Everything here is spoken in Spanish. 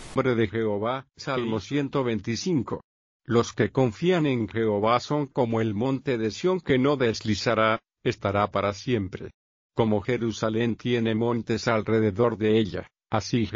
nombre de Jehová. Salmo 125. Los que confían en Jehová son como el monte de Sión que no deslizará, estará para siempre. Como Jerusalén tiene montes alrededor de ella, así